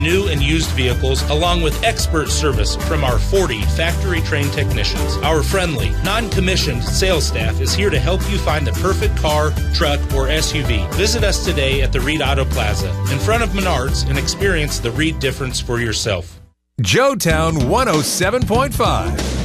new and used vehicles, along with expert service from our 40 factory-trained technicians. Our friendly, non-commissioned sales staff is here to help you find the perfect car, truck, or SUV. Visit us today at the Reed Auto Plaza in front of Menards and experience the Reed difference for yourself. Joetown 107.5.